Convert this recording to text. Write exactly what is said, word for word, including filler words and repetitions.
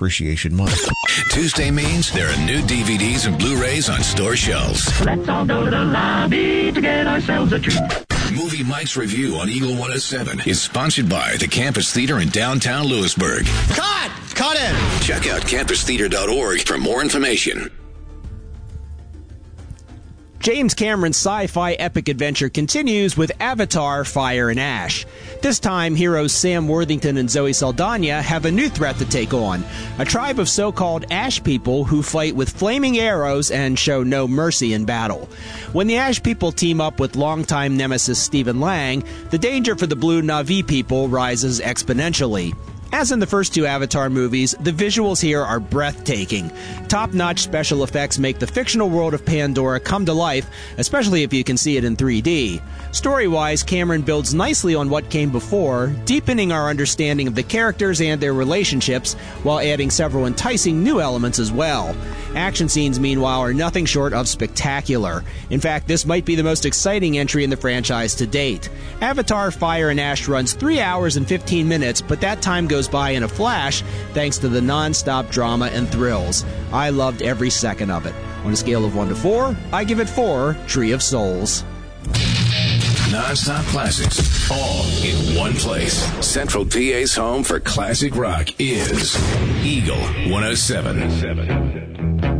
Appreciation Month. Tuesday means there are new D V Ds and Blu-rays on store shelves. Let's all go to the lobby to get ourselves a treat. Movie Mike's Review on Eagle one oh seven is sponsored by the Campus Theater in downtown Lewisburg. Cut! Cut it! Check out campus theater dot org for more information. James Cameron's sci-fi epic adventure continues with Avatar: Fire and Ash. This time, heroes Sam Worthington and Zoe Saldana have a new threat to take on, a tribe of so-called Ash people who fight with flaming arrows and show no mercy in battle. When the Ash people team up with longtime nemesis Stephen Lang, the danger for the Blue Na'vi people rises exponentially. As in the first two Avatar movies, the visuals here are breathtaking. Top-notch special effects make the fictional world of Pandora come to life, especially if you can see it in three D. Story-wise, Cameron builds nicely on what came before, deepening our understanding of the characters and their relationships, while adding several enticing new elements as well. Action scenes, meanwhile, are nothing short of spectacular. In fact, this might be the most exciting entry in the franchise to date. Avatar: Fire and Ash runs three hours and fifteen minutes, but that time goes by in a flash thanks to the non-stop drama and thrills. I loved every second of it. On a scale of one to four, I give it four Tree of Souls. Non-stop classics, all in one place. Central P A's home for classic rock is Eagle one oh seven.